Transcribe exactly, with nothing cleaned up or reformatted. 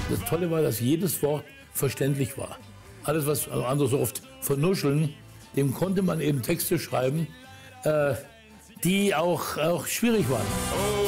Das Tolle war, dass jedes Wort verständlich war. Alles, was andere so oft vernuscheln, dem konnte man eben Texte schreiben, äh, die auch, auch schwierig waren.